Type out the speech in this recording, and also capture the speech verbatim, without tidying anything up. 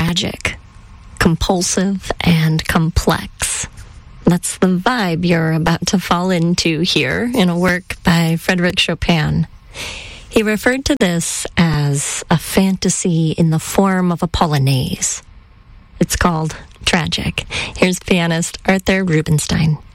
tragic, compulsive, and complex. That's the vibe you're about to fall into here in a work by Frédéric Chopin. He referred to this as a fantasy in the form of a polonaise. It's called Tragic. Here's pianist Arthur Rubinstein.